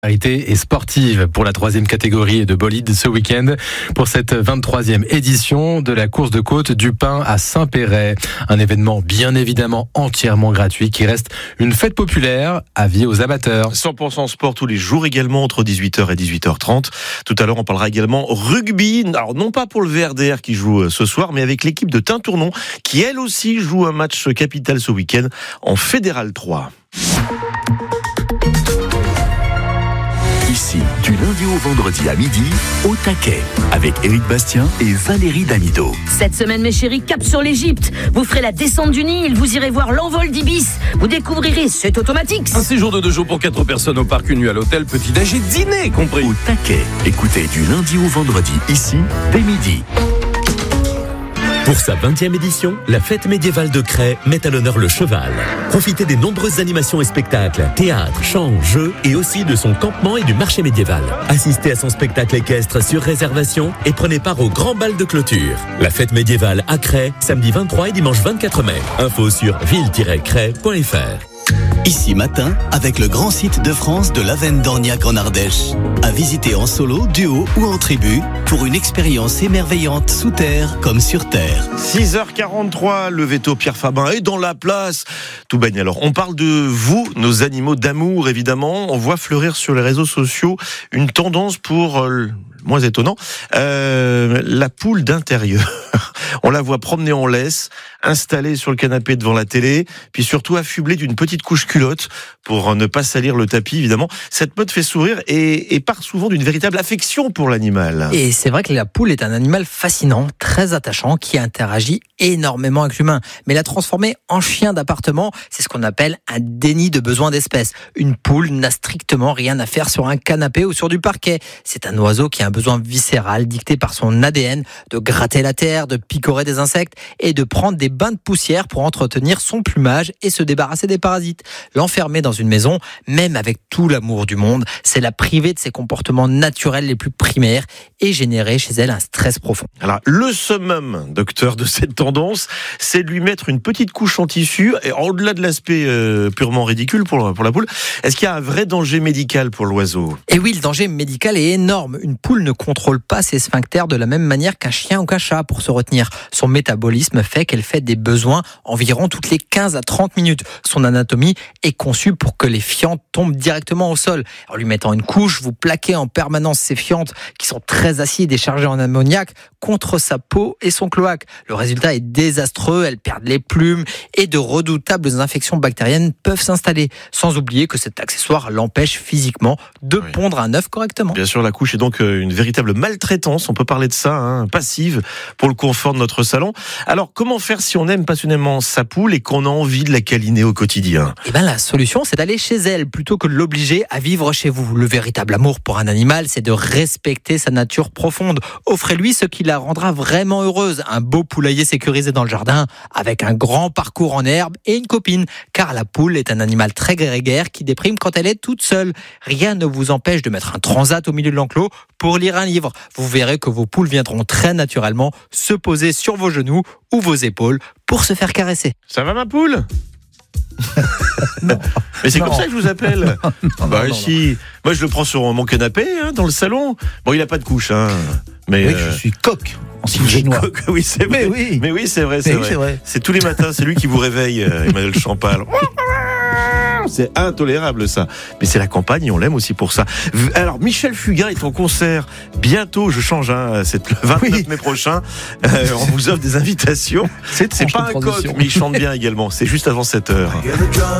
Et sportive pour la 3e catégorie de bolide ce week-end pour cette 23e édition de la course de côte du Pin à Saint-Péret. Un événement bien évidemment entièrement gratuit qui reste une fête populaire avis aux amateurs. 100% sport tous les jours également entre 18h et 18h30. Tout à l'heure on parlera également rugby. Alors non pas pour le VRDR qui joue ce soir mais avec l'équipe de Tintournon qui elle aussi joue un match capital ce week-end en Fédéral 3. Ici, du lundi au vendredi à midi, au taquet, avec Éric Bastien et Valérie Damido. Cette semaine, mes chéris, cap sur l'Égypte. Vous ferez la descente du Nil, vous irez voir l'envol d'Ibis. Vous découvrirez, c'est automatique. Un séjour de 2 jours pour 4 personnes au parc, une nuit à l'hôtel, petit-déj et dîner compris. Au taquet, écoutez du lundi au vendredi, ici, dès midi. Pour sa 20e édition, la fête médiévale de Cray met à l'honneur le cheval. Profitez des nombreuses animations et spectacles, théâtre, chants, jeux et aussi de son campement et du marché médiéval. Assistez à son spectacle équestre sur réservation et prenez part au grand bal de clôture. La fête médiévale à Cray, samedi 23 et dimanche 24 mai. Info sur ville-cray.fr. Ici matin, avec le grand site de France de l'Avenne d'Orniac en Ardèche. À visiter en solo, duo ou en tribu pour une expérience émerveillante sous terre comme sur terre. 6h43, le veto Pierre Fabin est dans la place. Tout baigne. Alors, on parle de vous, nos animaux d'amour évidemment. On voit fleurir sur les réseaux sociaux une tendance pour... moins étonnant, la poule d'intérieur. On la voit promener en laisse, installée sur le canapé devant la télé, puis surtout affublée d'une petite couche culotte pour ne pas salir le tapis, évidemment. Cette mode fait sourire et part souvent d'une véritable affection pour l'animal. Et c'est vrai que la poule est un animal fascinant, très attachant, qui interagit énormément avec l'humain. Mais la transformer en chien d'appartement, c'est ce qu'on appelle un déni de besoin d'espèce. Une poule n'a strictement rien à faire sur un canapé ou sur du parquet. C'est un oiseau qui a un besoin viscéral dicté par son ADN de gratter la terre, de picorer des insectes et de prendre des bains de poussière pour entretenir son plumage et se débarrasser des parasites. L'enfermer dans une maison, même avec tout l'amour du monde, c'est la priver de ses comportements naturels les plus primaires et générer chez elle un stress profond. Alors, le summum, docteur, de cette tendance, c'est de lui mettre une petite couche en tissu et au-delà de l'aspect purement ridicule pour la poule, est-ce qu'il y a un vrai danger médical pour l'oiseau ? Et oui, le danger médical est énorme. Une poule ne contrôle pas ses sphincters de la même manière qu'un chien ou qu'un chat pour se retenir. Son métabolisme fait qu'elle fait des besoins environ toutes les 15 à 30 minutes. Son anatomie est conçue pour que les fientes tombent directement au sol. En lui mettant une couche, vous plaquez en permanence ces fientes qui sont très acides et chargées en ammoniac contre sa peau et son cloaque. Le résultat est désastreux, elles perdent les plumes et de redoutables infections bactériennes peuvent s'installer. Sans oublier que cet accessoire l'empêche physiquement de pondre un œuf correctement. Bien sûr, la couche est donc une véritable maltraitance, on peut parler de ça, passive pour le confort de notre salon. Alors, comment faire si on aime passionnément sa poule et qu'on a envie de la câliner au quotidien ? Eh bien, la solution, c'est d'aller chez elle plutôt que de l'obliger à vivre chez vous. Le véritable amour pour un animal, c'est de respecter sa nature profonde. Offrez-lui ce qui la rendra vraiment heureuse. Un beau poulailler sécurisé dans le jardin, avec un grand parcours en herbe et une copine. Car la poule est un animal très grégaire qui déprime quand elle est toute seule. Rien ne vous empêche de mettre un transat au milieu de l'enclos pour lire un livre. Vous verrez que vos poules viendront très naturellement se poser sur vos genoux ou vos épaules pour se faire caresser. Ça va ma poule ? Non. Mais c'est comme ça que je vous appelle. Si. Moi je le prends sur mon canapé dans le salon. Bon, il a pas de couche mais oui, je suis coq en signe génois. Oui, c'est vrai. Mais oui, c'est vrai, c'est vrai. C'est tous les matins, c'est lui qui vous réveille, Emmanuel Champal. C'est intolérable ça. Mais c'est la campagne et on l'aime aussi pour ça. Alors Michel Fugain est en concert bientôt, je change, c'est le 29 mai prochain. On vous offre des invitations. C'est pas un coq, mais il chante bien également. C'est juste avant 7h.